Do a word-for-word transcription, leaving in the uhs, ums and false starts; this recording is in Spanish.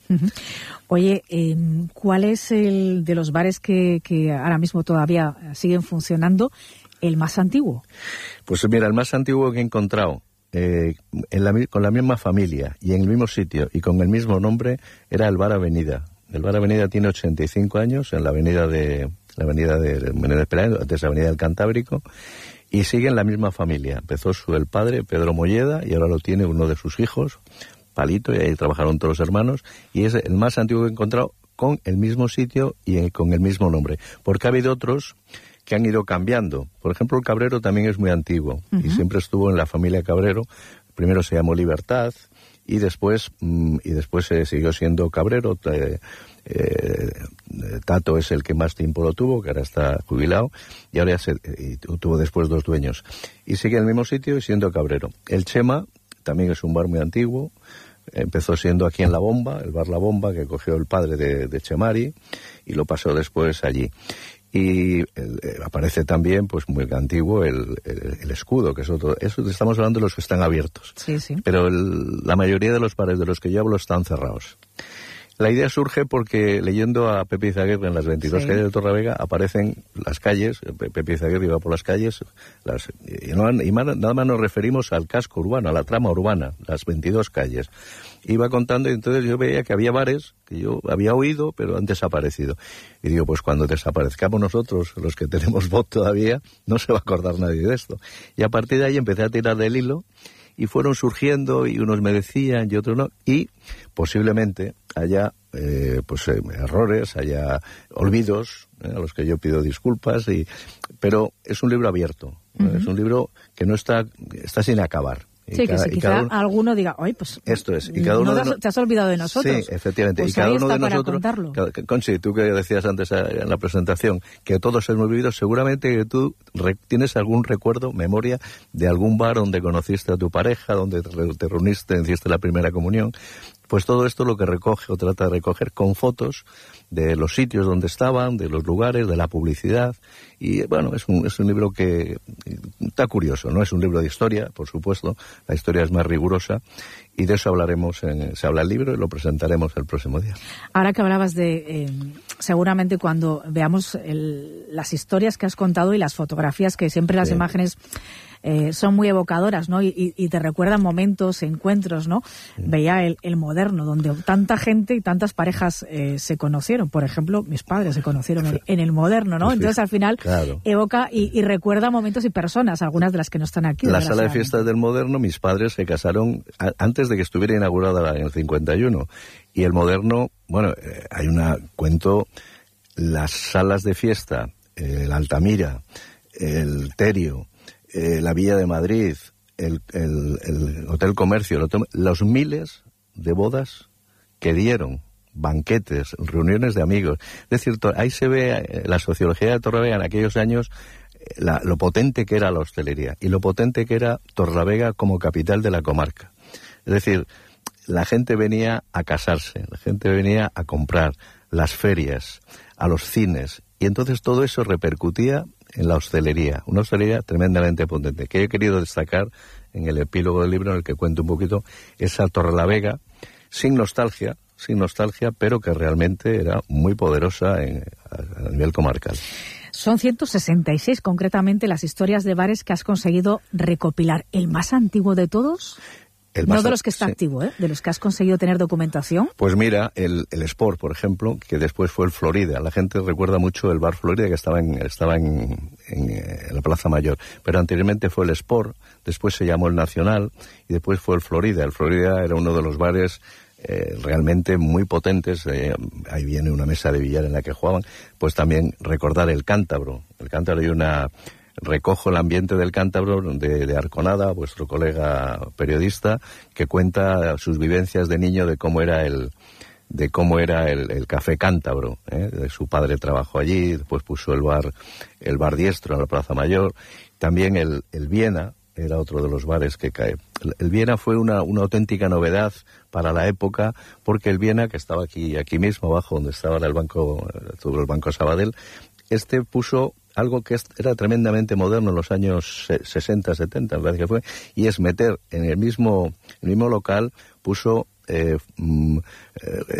Uh-huh. Oye, eh, ¿cuál es el de los bares que, que ahora mismo todavía siguen funcionando, el más antiguo? Pues mira, el más antiguo que he encontrado, eh, en la, con la misma familia y en el mismo sitio y con el mismo nombre, era el Bar Avenida. El Bar Avenida tiene ochenta y cinco años en la avenida de la avenida de Menéndez Pelayo, antes la avenida del Cantábrico, y sigue en la misma familia. Empezó su el padre, Pedro Molleda, y ahora lo tiene uno de sus hijos, Palito, y ahí trabajaron todos los hermanos, y es el más antiguo que he encontrado con el mismo sitio y con el mismo nombre. Porque ha habido otros que han ido cambiando. Por ejemplo, el Cabrero también es muy antiguo, uh-huh. y siempre estuvo en la familia Cabrero. Primero se llamó Libertad, y después mmm, y después se siguió siendo Cabrero. Eh, eh, Tato es el que más tiempo lo tuvo, que ahora está jubilado, y ahora ya se, y tuvo después dos dueños. Y sigue en el mismo sitio y siendo Cabrero. El Chema también es un bar muy antiguo. Empezó siendo aquí en La Bomba, el bar La Bomba, que cogió el padre de, de Chemari, y lo pasó después allí. Y el, eh, aparece también, pues muy antiguo, el, el, el Escudo, que es otro. Eso estamos hablando de los que están abiertos. Sí, sí. Pero el, la mayoría de los bares de los que yo hablo están cerrados. La idea surge porque, leyendo a Pepe Izaguirre en las veintidós sí. calles de Torlavega, aparecen las calles. Pepe Izaguirre iba por las calles, las, y, no, y nada más nos referimos al casco urbano, a la trama urbana, las veintidós calles. Iba contando, y entonces yo veía que había bares que yo había oído, pero han desaparecido. Y digo, pues cuando desaparezcamos nosotros, los que tenemos voz todavía, no se va a acordar nadie de esto. Y a partir de ahí empecé a tirar del hilo, y fueron surgiendo, y unos me decían y otros no, y posiblemente haya eh, pues eh, errores, haya olvidos, eh, a los que yo pido disculpas, y pero es un libro abierto, uh-huh. es un libro que no está, está sin acabar. Sí, cada, que si quizá uno, alguno diga, oye, pues esto es, y cada uno no de no, te has olvidado de nosotros. Sí, efectivamente, pues y cada uno de nosotros, cada, Conchi, tú que decías antes en la presentación que todos hemos vivido, seguramente que tú re, tienes algún recuerdo, memoria de algún bar donde conociste a tu pareja, donde te, te reuniste, hiciste la primera comunión. Pues todo esto lo que recoge o trata de recoger con fotos de los sitios donde estaban, de los lugares, de la publicidad. Y bueno, es un, es un libro que está curioso, ¿no? Es un libro de historia, por supuesto. La historia es más rigurosa, y de eso hablaremos, en, se habla el libro y lo presentaremos el próximo día. Ahora que hablabas de, eh, seguramente cuando veamos el, las historias que has contado y las fotografías, que siempre las sí. imágenes eh, son muy evocadoras, ¿no? Y, y, y te recuerdan momentos, encuentros, ¿no? Sí. Veía el, el Moderno, donde tanta gente y tantas parejas eh, se conocieron. Por ejemplo, mis padres se conocieron en, en el Moderno, ¿no? Pues entonces, sí, al final, claro. evoca y, y recuerda momentos y personas, algunas de las que no están aquí. La sala de fiestas del Moderno, mis padres se casaron a, antes de que estuviera inaugurada en el cincuenta y uno. Y el Moderno, bueno, eh, hay una, cuento, las salas de fiesta, eh, el Altamira, el Terio, eh, la Villa de Madrid, el, el, el Hotel Comercio, el hotel, los miles de bodas que dieron, banquetes, reuniones de amigos. Es decir, ahí se ve la sociología de Torlavega en aquellos años, la, lo potente que era la hostelería y lo potente que era Torlavega como capital de la comarca. Es decir, la gente venía a casarse, la gente venía a comprar, las ferias, a los cines, y entonces todo eso repercutía en la hostelería, una hostelería tremendamente potente, que he querido destacar en el epílogo del libro, en el que cuento un poquito esa Torrelavega, sin nostalgia, sin nostalgia, pero que realmente era muy poderosa en, a, a nivel comarcal. Son ciento sesenta y seis concretamente las historias de bares que has conseguido recopilar. ¿El más antiguo de todos? El no de los que está sí. activo, ¿eh? De los que has conseguido tener documentación. Pues mira, el, el Sport, por ejemplo, que después fue el Florida. La gente recuerda mucho el bar Florida, que estaba en, estaba en, en, en la Plaza Mayor. Pero anteriormente fue el Sport, después se llamó el Nacional y después fue el Florida. El Florida era uno de los bares eh, realmente muy potentes. Eh, ahí viene una mesa de billar en la que jugaban. Pues también recordar el Cántabro. El Cántabro, hay una... Recojo el ambiente del Cántabro de, de Arconada, vuestro colega periodista, que cuenta sus vivencias de niño de cómo era el de cómo era el, el café Cántabro, ¿eh? De su padre trabajó allí, después puso el bar el bar Diestro en la Plaza Mayor. También el, el Viena era otro de los bares que cae. El, el Viena fue una, una auténtica novedad para la época, porque el Viena, que estaba aquí aquí mismo abajo donde estaba el banco, sobre el Banco Sabadell, este puso algo que era tremendamente moderno en los años sesenta, setenta, me parece que fue, y es meter en el mismo, el mismo local, puso eh, mm, eh,